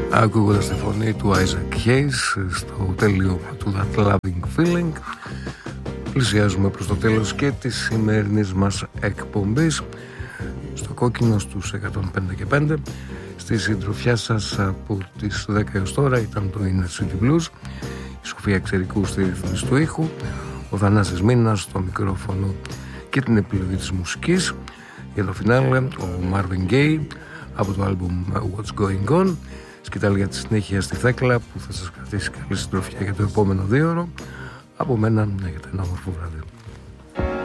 ακούγοντας τη φωνή του Isaac Hayes στο τελείωμα του That Loving Feeling. Πλησιάζουμε προς το τέλος και της σημερινής μας εκπομπής στο κόκκινο στους 105.5. Στη συντροφιά σας από τις 10 έως τώρα ήταν το Inner City Blues, η Σοφία Εξερικού στη ρύθμιση του ήχου, ο Θανάσης Μίνας στο μικρόφωνο και την επιλογή της μουσικής. Για το φινάλε ο Marvin Gaye από το άλμπουμ What's Going On. Σκητάλη για τη συνέχεια στη Θέκλα που θα σας κρατήσει καλή συντροφιά για το επόμενο 2ωρο. Από μένα, για το ένα όμορφο βράδυ.